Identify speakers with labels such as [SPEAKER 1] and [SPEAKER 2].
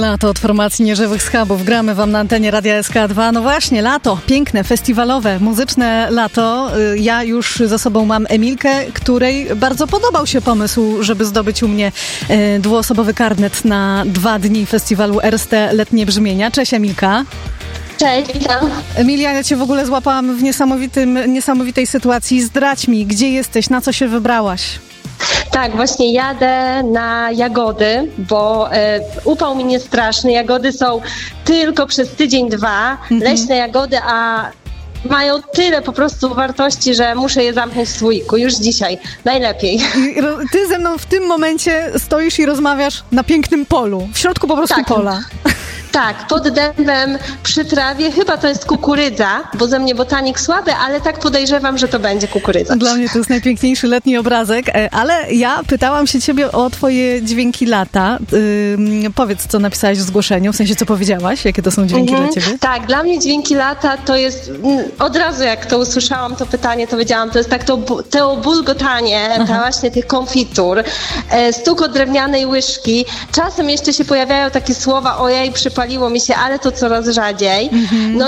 [SPEAKER 1] Lato od formacji Nieżywych Schabów. Gramy wam na antenie Radia SK2. No właśnie, lato, piękne, festiwalowe, muzyczne lato. Ja już za sobą mam Emilkę, której bardzo podobał się pomysł, żeby zdobyć u mnie dwuosobowy karnet na 2 dni festiwalu Erste Letnie Brzmienia. Cześć Emilka.
[SPEAKER 2] Cześć, witam.
[SPEAKER 1] Emilia, ja cię w ogóle złapałam w niesamowitej sytuacji. Zdradź mi, gdzie jesteś, na co się wybrałaś?
[SPEAKER 2] Tak, właśnie jadę na jagody, bo upał mi nie straszny. Jagody są tylko przez tydzień, 2. Leśne jagody, a mają tyle po prostu wartości, że muszę je zamknąć w słoiku już dzisiaj. Najlepiej.
[SPEAKER 1] Ty ze mną w tym momencie stoisz i rozmawiasz na pięknym polu. W środku po prostu pola.
[SPEAKER 2] Tak, pod dębem, przy trawie. Chyba to jest kukurydza, bo ze mnie botanik słaby, ale tak podejrzewam, że to będzie kukurydza.
[SPEAKER 1] Dla mnie to jest najpiękniejszy letni obrazek, ale ja pytałam się ciebie o twoje dźwięki lata. Powiedz, co napisałaś w zgłoszeniu, w sensie, co powiedziałaś, jakie to są dźwięki dla ciebie?
[SPEAKER 2] Tak, dla mnie dźwięki lata to jest, od razu jak to usłyszałam, to pytanie, to wiedziałam, to jest tak to bulgotanie, właśnie tych konfitur, stukot drewnianej łyżki. Czasem jeszcze się pojawiają takie słowa, ojej, przypaliło mi się, ale to coraz rzadziej. No